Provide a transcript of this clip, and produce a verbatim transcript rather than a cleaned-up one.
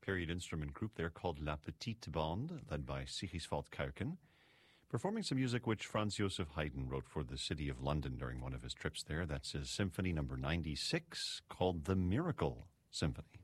period instrument group there called La Petite Bande, led by Sigiswald Kuiken, performing some music which Franz Joseph Haydn wrote for the City of London during one of his trips there. That's his symphony number ninety-six, called the Miracle Symphony.